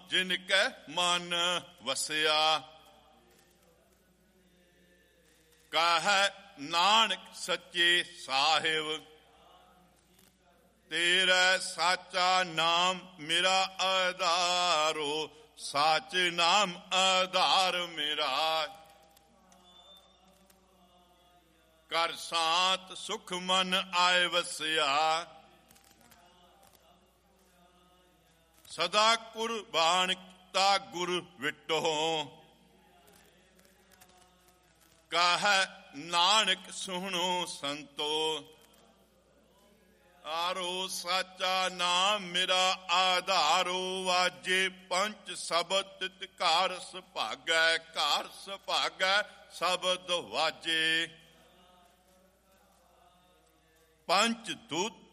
ਜਿਨ ਕੈ ਮਨ ਵਸਿਆ। ਕਹੈ ਨਾਨਕ ਸੱਚੇ ਸਾਹਿਬ, ਤੇਰਾ ਸਾਚਾ ਨਾਮ ਮੇਰਾ ਆਧਾਰੋ। ਸਾਚ ਨਾਮ ਆਧਾਰ ਮੇਰਾ। ਕਰ ਸਾਤ ਸੁਖ ਮਨ ਆਏ ਵਸਿਆ। ਸਦਾ ਕੁਰਬਾਨ ਕੀਤਾ ਗੁਰ ਵਿਟੋ। ਕਹੈ ਨਾਨਕ ਸੁਣੋ ਸੰਤੋ, ਆਰੋ ਸਾਚਾ ਨਾਮ ਮੇਰਾ ਆਧਾਰੋ। ਵਾਜੇ ਪੰਚ ਸ਼ਬਦ ਤਿਤ ਘਰ ਸੁਭਾਗੈ। ਘਰ ਸੁਭਾਗੈ ਸ਼ਬਦ ਵਾਜੇ। ਪੰਚ ਦੂਤ